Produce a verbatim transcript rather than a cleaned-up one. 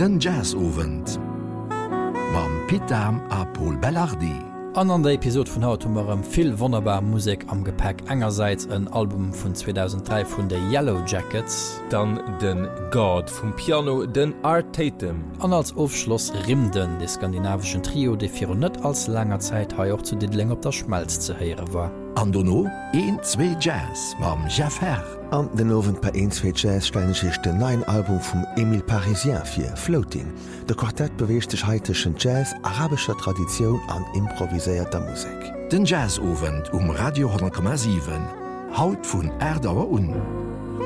Den Jazzowend mam Pitam a Paul Bellardi. An an der Episode vun haut hummerem vill wonnerbar Musik am Gepäck engerseits ein Album vun zweitausenddrei vun der Yellow Jackets, dann den God vum Piano den Art Tatum. An als Aufschloss Rimden de skandinavischen Trio de vir net als langer Zeit ha auch zu dit Läng op der Schmalz ze heere war. Andono een zwei Jazz mam Jeff Herr. An den Owen per eenzwe Jazz stellen sich den neuen Album vum Emile Parisien fir Floating. De Quartett beweescht sich heiteschen Jazz, arabischer Tradition an improviséierter Musik. Den Jazzowend um Radio zehn Komma sieben. Haut vun Erdauer un.